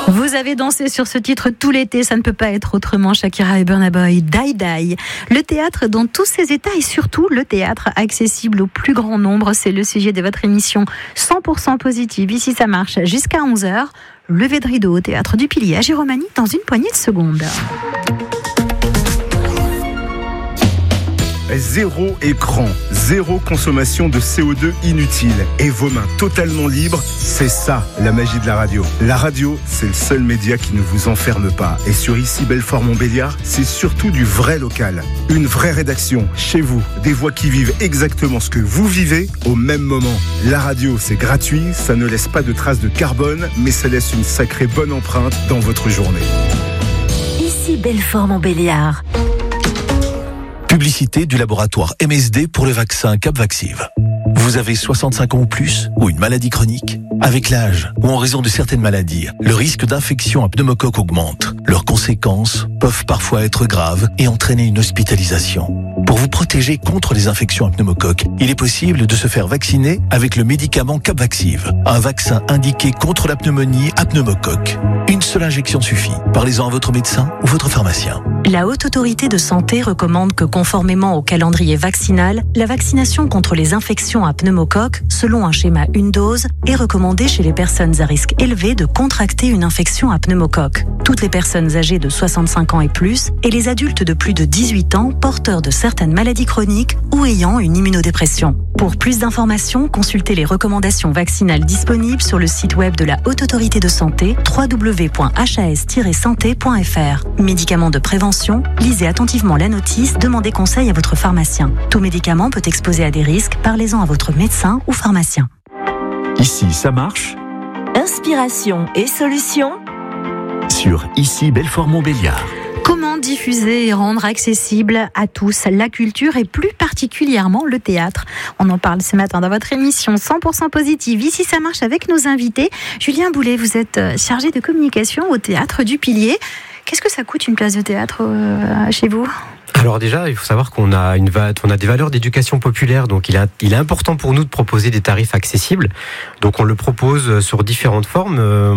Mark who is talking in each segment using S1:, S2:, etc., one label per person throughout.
S1: Vous avez dansé sur ce titre tout l'été, ça ne peut pas être autrement. Shakira et Burna Boy, Die Die. Le théâtre dans tous ses états et surtout le théâtre accessible au plus grand nombre. C'est le sujet de votre émission 100% positive. Ici, ça marche jusqu'à 11h. Levé de rideau au théâtre du Pilier à Giromagny dans une poignée de secondes.
S2: Zéro écran, zéro consommation de CO2 inutile et vos mains totalement libres, c'est ça la magie de la radio. La radio, c'est le seul média qui ne vous enferme pas. Et sur Ici Belfort-Montbéliard, c'est surtout du vrai local. Une vraie rédaction, chez vous, des voix qui vivent exactement ce que vous vivez au même moment. La radio, c'est gratuit, ça ne laisse pas de traces de carbone, mais ça laisse une sacrée bonne empreinte dans votre journée.
S3: Ici Belfort-Montbéliard.
S4: Publicité du laboratoire MSD pour le vaccin Capvaxive. Vous avez 65 ans ou plus ou une maladie chronique? Avec l'âge ou en raison de certaines maladies, le risque d'infection à pneumocoque augmente. Leurs conséquences peuvent parfois être graves et entraîner une hospitalisation. Pour vous protéger contre les infections à pneumocoque, il est possible de se faire vacciner avec le médicament Capvaxive, un vaccin indiqué contre la pneumonie à pneumocoque. Une seule injection suffit. Parlez-en à votre médecin ou votre pharmacien.
S3: La Haute Autorité de Santé recommande que, conformément au calendrier vaccinal, la vaccination contre les infections à pneumocoque, selon un schéma une dose, est recommandée chez les personnes à risque élevé de contracter une infection à pneumocoque. Toutes les personnes âgées de 65 ans et plus, et les adultes de plus de 18 ans porteurs de certaines maladies chroniques ou ayant une immunodépression. Pour plus d'informations, consultez les recommandations vaccinales disponibles sur le site web de la Haute Autorité de Santé, www.has-santé.fr. Médicaments de prévention, lisez attentivement la notice, demandez conseil à votre pharmacien. Tout médicament peut exposer à des risques, parlez-en à votre médecin ou pharmacien.
S5: Ici, ça marche.
S3: Inspiration et solutions
S5: Sur Ici Belfort-Montbéliard.
S1: Comment diffuser et rendre accessible à tous la culture et plus particulièrement le théâtre? On en parle ce matin dans votre émission 100% positive. Ici, ça marche avec nos invités. Julien Boulet, vous êtes chargé de communication au Théâtre du Pilier. Qu'est-ce que ça coûte une place de théâtre chez vous ?
S6: Alors déjà, il faut savoir qu'on a des valeurs d'éducation populaire, donc il est important pour nous de proposer des tarifs accessibles. Donc on le propose sur différentes formes.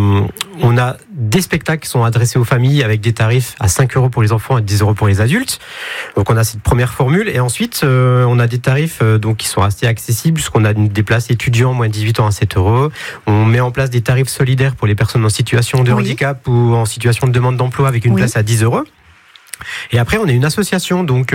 S6: On a des spectacles qui sont adressés aux familles avec des tarifs à 5 € pour les enfants et 10 € pour les adultes. Donc on a cette première formule. Et ensuite, on a des tarifs donc qui sont assez accessibles, puisqu'on a des places étudiants moins de 18 ans à 7 €. On met en place des tarifs solidaires pour les personnes en situation de handicap ou en situation de demande d'emploi avec une place à 10 €. Et après, on est une association, donc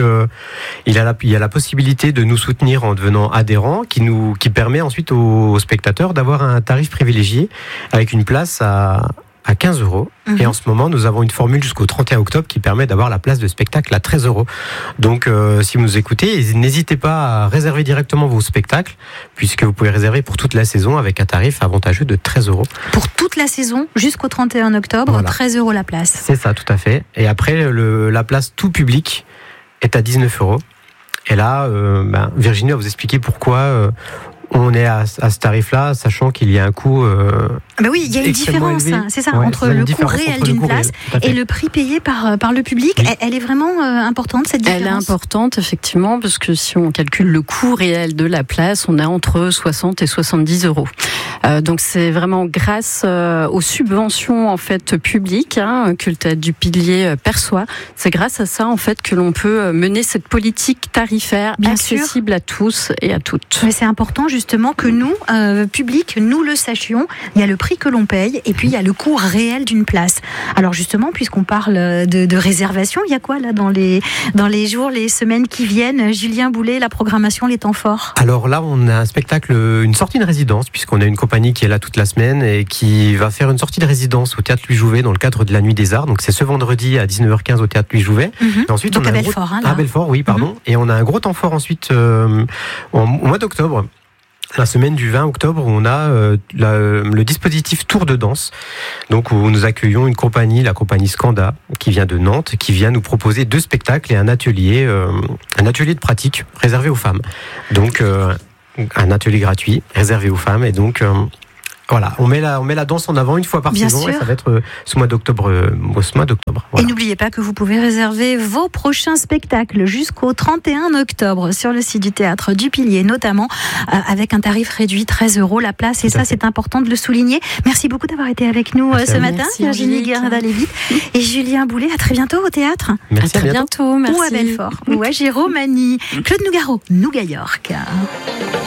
S6: il y a la possibilité de nous soutenir en devenant adhérent, qui permet ensuite aux spectateurs d'avoir un tarif privilégié avec une place à 15 €. Et en ce moment, nous avons une formule jusqu'au 31 octobre qui permet d'avoir la place de spectacle à 13 €. Donc, si vous nous écoutez, n'hésitez pas à réserver directement vos spectacles, puisque vous pouvez réserver pour toute la saison avec un tarif avantageux de 13 €.
S1: Pour toute la saison, jusqu'au 31 octobre, voilà. 13 € la place.
S6: C'est ça, tout à fait. Et après, la place tout public est à 19 €. Et là, Virginie va vous expliquer pourquoi... on est à ce tarif-là, sachant qu'il y a un coût
S1: oui, il y a une différence, c'est ça, entre le coût réel d'une place et le prix payé par le public. Oui. Elle est vraiment importante, cette différence.
S7: Elle est importante, effectivement, parce que si on calcule le coût réel de la place, on est entre 60 et 70 €. Donc c'est vraiment grâce aux subventions en fait publiques que le Théâtre du Pilier perçoit. C'est grâce à ça en fait que l'on peut mener cette politique tarifaire accessible à tous et à toutes.
S1: Mais c'est important justement que nous, public, nous le sachions. Il y a le prix que l'on paye et puis il y a le coût réel d'une place. Alors justement, puisqu'on parle de réservation, il y a quoi là dans les jours, les semaines qui viennent? Julien Boulet, la programmation, les temps forts.
S6: Alors là, on a un spectacle, une sortie de résidence, puisqu'on a une compagnie qui est là toute la semaine et qui va faire une sortie de résidence au Théâtre Louis Jouvet dans le cadre de la Nuit des Arts. Donc c'est ce vendredi à 19h15 au Théâtre Louis Jouvet.
S1: Et ensuite, donc on a à Belfort,
S6: à Belfort, oui, pardon. Et on a un gros temps fort ensuite au mois d'octobre. La semaine du 20 octobre, on a le dispositif Tour de danse, donc où nous accueillons une compagnie, la compagnie Scanda, qui vient de Nantes, qui vient nous proposer 2 spectacles et un atelier de pratique réservé aux femmes. Donc un atelier gratuit réservé aux femmes, et donc Voilà, on met la danse en avant une fois par
S1: Bien
S6: saison
S1: sûr.
S6: et ça va être ce mois d'octobre.
S1: Et n'oubliez pas que vous pouvez réserver vos prochains spectacles jusqu'au 31 octobre sur le site du Théâtre du Pilier, notamment avec un tarif réduit 13 € la place. Et ça, c'est important de le souligner. Merci beaucoup d'avoir été avec nous ce matin,
S7: Merci,
S1: Virginie
S7: Angélique.
S1: Guerrada-Lévy et Julien Boulet. À très bientôt au théâtre.
S6: Merci,
S7: À très bientôt. Merci.
S1: Ou à Belfort, ou à Giromagny. Claude Nougaro, Nougat York.